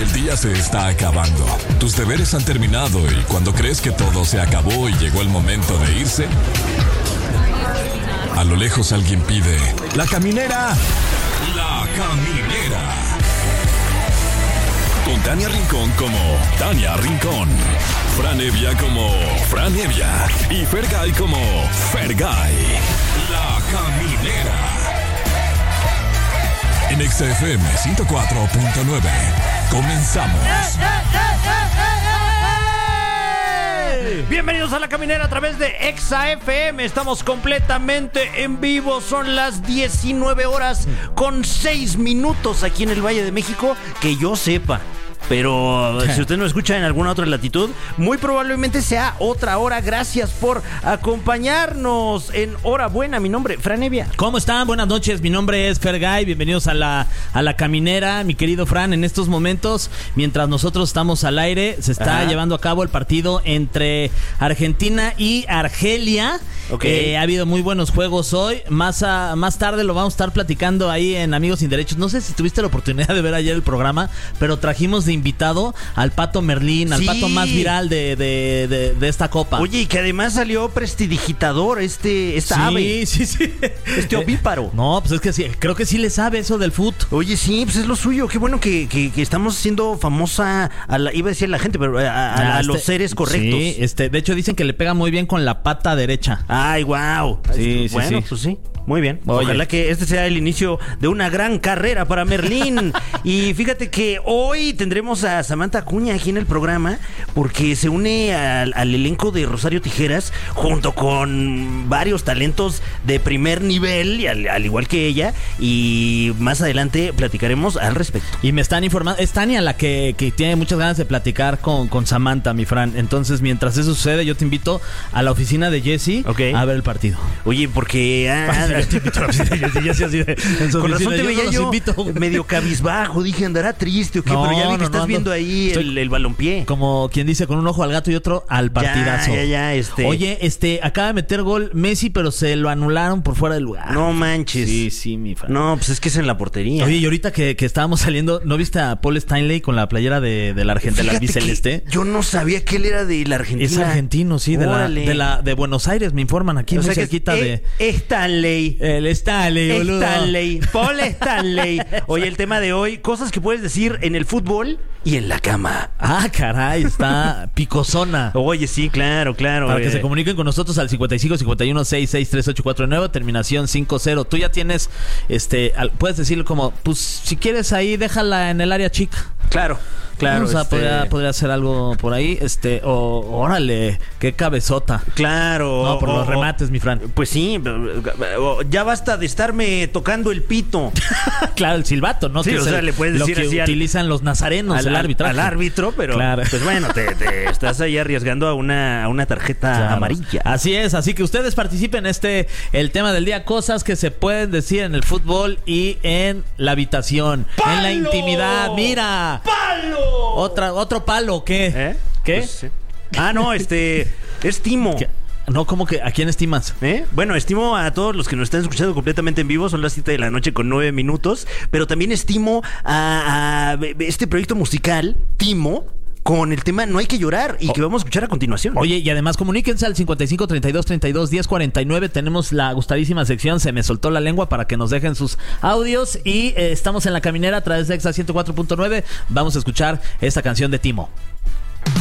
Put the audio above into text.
El día se está acabando. Tus deberes han terminado y cuando crees que todo se acabó y llegó el momento de irse, a lo lejos alguien pide: ¡La caminera! ¡La caminera! Con Tania Rincón como Tania Rincón, Fran Evia como Fran Evia y Fergay como Fergay. La caminera. En XFM 104.9. Comenzamos. Bienvenidos a La Caminera a través de XFM. Estamos completamente en vivo. Son las 19 horas con 6 minutos aquí en el Valle de México. Que yo sepa. Pero si usted no escucha en alguna otra latitud, muy probablemente sea otra hora. Gracias por acompañarnos en Hora Buena. Mi nombre, Fran Evia. ¿Cómo están? Buenas noches, mi nombre es Fergay. Bienvenidos a la Caminera, mi querido Fran. En estos momentos, mientras nosotros estamos al aire, se está llevando a cabo el partido entre Argentina y Argelia. Okay. Ha habido muy buenos juegos hoy. Más tarde lo vamos a estar platicando ahí en Amigos Sin Derechos. No sé si tuviste la oportunidad de ver ayer el programa, pero trajimos de invitado al Pato Merlín, al pato más viral de esta copa. Oye, y que además salió prestidigitador esta ave. Sí. Este ovíparo. No, pues es que sí, creo que sí le sabe eso del fut. Oye, sí, pues es lo suyo. Qué bueno que estamos haciendo famosa iba a decir la gente, pero a los seres correctos. Sí, de hecho dicen que le pega muy bien con la pata derecha. Ay, wow. Sí. Pues sí. Muy bien. Oye. Ojalá que este sea el inicio de una gran carrera para Merlín. Y fíjate que hoy tendremos a Samantha Acuña aquí en el programa porque se une al elenco de Rosario Tijeras junto con varios talentos de primer nivel, y al igual que ella. Y más adelante platicaremos al respecto. Y me están informando, es Tania la que tiene muchas ganas de platicar con Samantha, mi Fran. Entonces, mientras eso sucede, yo te invito a la oficina de Jesse a ver el partido. Oye, porque... Yo te invito a la oficina de Jesse, así con razón te veía yo invito. medio cabizbajo. Dije, ¿andará triste o qué? Pero ya vi que estás viendo ahí el balompié. Como quien dice, con un ojo al gato y otro al partidazo. Ya. Oye, acaba de meter gol Messi, pero se lo anularon por fuera del lugar. No manches. Sí, mi Fran. No, pues es que es en la portería. Oye, y ahorita que estábamos saliendo, ¿no viste a Paul Stanley con la playera de la Argentina, la albiceleste? Yo no sabía que él era de la Argentina. Es argentino, sí, de Buenos Aires, me informan aquí, muy cerquita de... Stanley. El Stanley, boludo. Paul Stanley. Oye, el tema de hoy, cosas que puedes decir en el fútbol y en la cama. Ah, caray, está picosona. Oye, sí, claro. Para que se comuniquen con nosotros al 55 51 66 3849, terminación 50. Tú ya tienes, puedes decirle como, pues, si quieres ahí, déjala en el área chica. Claro. O sea, podría hacer algo por ahí, órale, qué cabezota. Claro. No, por los remates, mi Fran. Pues sí, ya basta de estarme tocando el pito. Claro, el silbato, ¿no? Sí, que le puedes decir lo que así utilizan los nazarenos, el arbitraje. Al árbitro, pero claro. Pues bueno, te estás ahí arriesgando a una tarjeta amarilla. Así es, así que ustedes participen el tema del día, cosas que se pueden decir en el fútbol y en la habitación, ¡palo! En la intimidad. Mira, ¡palo! Otro palo, ¿qué? ¿Qué? Pues, sí. No, estimo. No, ¿cómo que? ¿A quién estimas? Bueno, estimo a todos los que nos están escuchando completamente en vivo. Son las 7 de la noche con 9 minutos. Pero también estimo a este proyecto musical, Timo, con el tema No hay que llorar, y que vamos a escuchar a continuación. Oye, y además comuníquense al 55 32 32 10 49. Tenemos la gustadísima sección Se me soltó la lengua, para que nos dejen sus audios. Y estamos en La Caminera a través de Exa 104.9. Vamos a escuchar esta canción de Timo.